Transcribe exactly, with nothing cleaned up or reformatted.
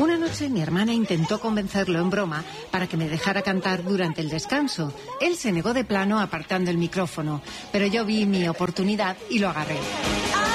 Una noche mi hermana intentó convencerlo en broma para que me dejara cantar durante el descanso. Él se negó de plano apartando el micrófono, pero yo vi mi oportunidad y lo agarré.